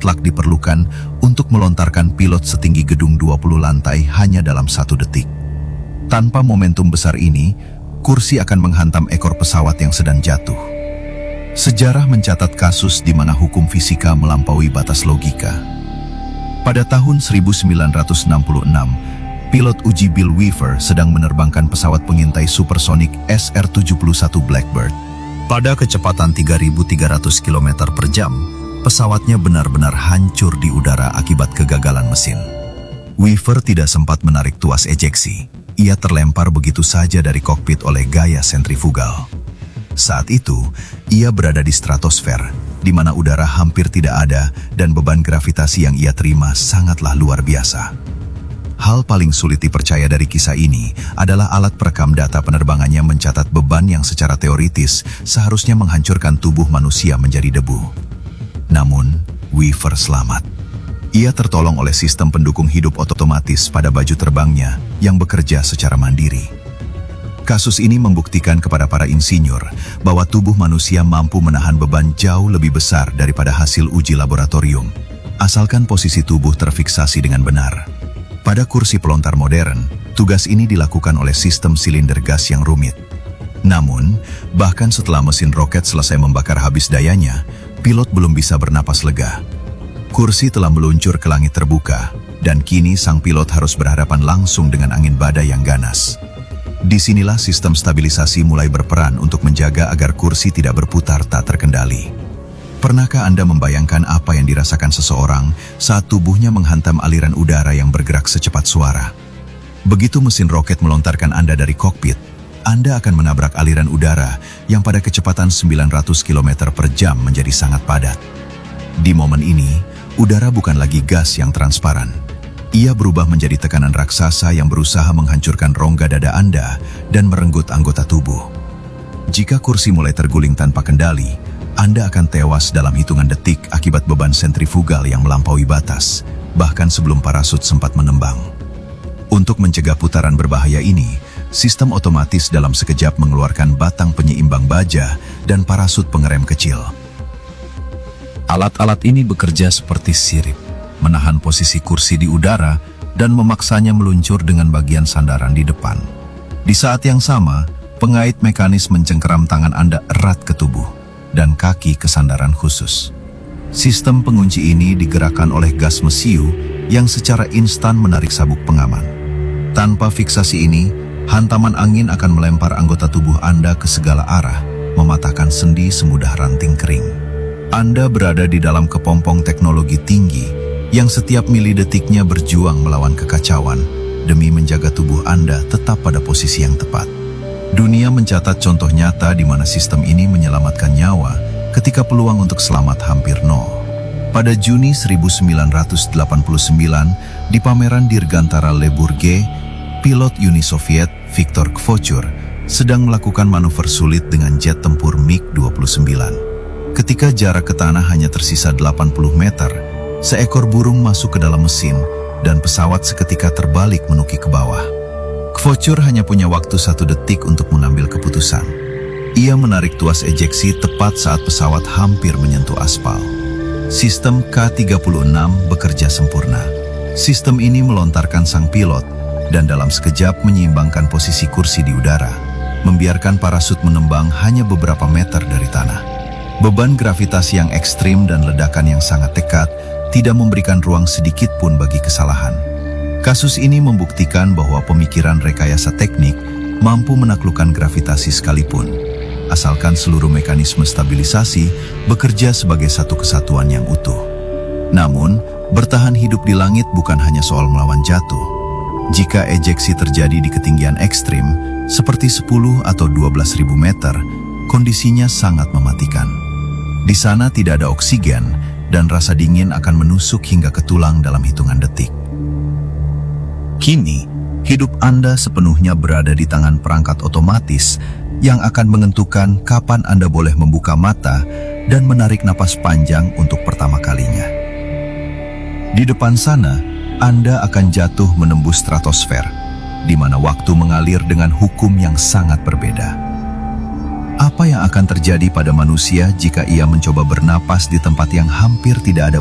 mutlak diperlukan untuk melontarkan pilot setinggi gedung 20 lantai hanya dalam 1 detik. Tanpa momentum besar ini, kursi akan menghantam ekor pesawat yang sedang jatuh. Sejarah mencatat kasus di mana hukum fisika melampaui batas logika. Pada tahun 1966, pilot uji Bill Weaver sedang menerbangkan pesawat pengintai supersonik SR-71 Blackbird. Pada kecepatan 3.300 km per jam, pesawatnya benar-benar hancur di udara akibat kegagalan mesin. Weaver tidak sempat menarik tuas ejeksi. Ia terlempar begitu saja dari kokpit oleh gaya sentrifugal. Saat itu, ia berada di stratosfer, di mana udara hampir tidak ada dan beban gravitasi yang ia terima sangatlah luar biasa. Hal paling sulit dipercaya dari kisah ini adalah alat perekam data penerbangannya mencatat beban yang secara teoritis seharusnya menghancurkan tubuh manusia menjadi debu. Namun, Weaver selamat. Ia tertolong oleh sistem pendukung hidup otomatis pada baju terbangnya yang bekerja secara mandiri. Kasus ini membuktikan kepada para insinyur bahwa tubuh manusia mampu menahan beban jauh lebih besar daripada hasil uji laboratorium, asalkan posisi tubuh terfiksasi dengan benar. Pada kursi pelontar modern, tugas ini dilakukan oleh sistem silinder gas yang rumit. Namun, bahkan setelah mesin roket selesai membakar habis dayanya, pilot belum bisa bernapas lega. Kursi telah meluncur ke langit terbuka, dan kini sang pilot harus berhadapan langsung dengan angin badai yang ganas. Disinilah sistem stabilisasi mulai berperan untuk menjaga agar kursi tidak berputar tak terkendali. Pernahkah Anda membayangkan apa yang dirasakan seseorang saat tubuhnya menghantam aliran udara yang bergerak secepat suara? Begitu mesin roket melontarkan Anda dari kokpit, Anda akan menabrak aliran udara yang pada kecepatan 900 km per jam menjadi sangat padat. Di momen ini, udara bukan lagi gas yang transparan. Ia berubah menjadi tekanan raksasa yang berusaha menghancurkan rongga dada Anda dan merenggut anggota tubuh. Jika kursi mulai terguling tanpa kendali, Anda akan tewas dalam hitungan detik akibat beban sentrifugal yang melampaui batas, bahkan sebelum parasut sempat menembang. Untuk mencegah putaran berbahaya ini, sistem otomatis dalam sekejap mengeluarkan batang penyeimbang baja dan parasut pengerem kecil. Alat-alat ini bekerja seperti sirip, menahan posisi kursi di udara dan memaksanya meluncur dengan bagian sandaran di depan. Di saat yang sama, pengait mekanis mencengkeram tangan Anda erat ke tubuh dan kaki ke sandaran khusus. Sistem pengunci ini digerakkan oleh gas mesiu yang secara instan menarik sabuk pengaman. Tanpa fiksasi ini, hantaman angin akan melempar anggota tubuh Anda ke segala arah, mematahkan sendi semudah ranting kering. Anda berada di dalam kepompong teknologi tinggi yang setiap milidetiknya berjuang melawan kekacauan demi menjaga tubuh Anda tetap pada posisi yang tepat. Dunia mencatat contoh nyata di mana sistem ini menyelamatkan nyawa ketika peluang untuk selamat hampir nol. Pada Juni 1989, di pameran Dirgantara Le Bourget, pilot Uni Soviet Viktor Kvochur sedang melakukan manuver sulit dengan jet tempur MiG-29. Ketika jarak ke tanah hanya tersisa 80 meter, seekor burung masuk ke dalam mesin dan pesawat seketika terbalik menuki ke bawah. Kvochur hanya punya waktu 1 detik untuk mengambil keputusan. Ia menarik tuas ejeksi tepat saat pesawat hampir menyentuh aspal. Sistem K-36 bekerja sempurna. Sistem ini melontarkan sang pilot dan dalam sekejap menyeimbangkan posisi kursi di udara, membiarkan parasut menembang hanya beberapa meter dari tanah. Beban gravitasi yang ekstrim dan ledakan yang sangat dekat tidak memberikan ruang sedikit pun bagi kesalahan. Kasus ini membuktikan bahwa pemikiran rekayasa teknik mampu menaklukkan gravitasi sekalipun, asalkan seluruh mekanisme stabilisasi bekerja sebagai satu kesatuan yang utuh. Namun, bertahan hidup di langit bukan hanya soal melawan jatuh. Jika ejeksi terjadi di ketinggian ekstrim, seperti 10 atau 12.000 meter, kondisinya sangat mematikan. Di sana tidak ada oksigen, dan rasa dingin akan menusuk hingga ke tulang dalam hitungan detik. Kini, hidup Anda sepenuhnya berada di tangan perangkat otomatis yang akan menentukan kapan Anda boleh membuka mata dan menarik napas panjang untuk pertama kalinya. Di depan sana, Anda akan jatuh menembus stratosfer, di mana waktu mengalir dengan hukum yang sangat berbeda. Apa yang akan terjadi pada manusia jika ia mencoba bernapas di tempat yang hampir tidak ada